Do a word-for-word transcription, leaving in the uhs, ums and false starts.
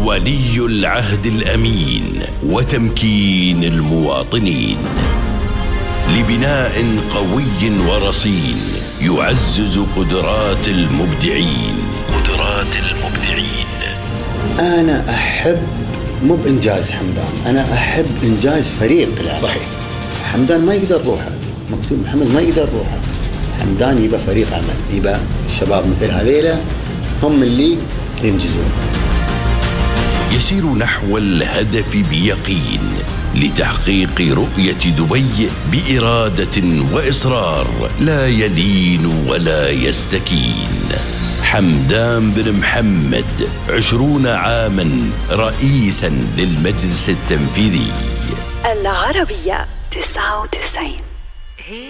ولي العهد الأمين وتمكين المواطنين لبناء قوي ورصين يعزز قدرات المبدعين قدرات المبدعين. أنا أحب مو بإنجاز حمدان، أنا أحب إنجاز فريق العمل. صحيح. حمدان ما يقدر روحه، مكتوب محمد ما يقدر روحه. حمدان يبقى فريق عمل، يبقى الشباب مثل هذيلا هم اللي ينجزون. يسير نحو الهدف بيقين لتحقيق رؤية دبي بإرادة وإصرار لا يلين ولا يستكين. حمدان بن محمد عشرون عاما رئيسا للمجلس التنفيذي. العربية تسعة وتسعين.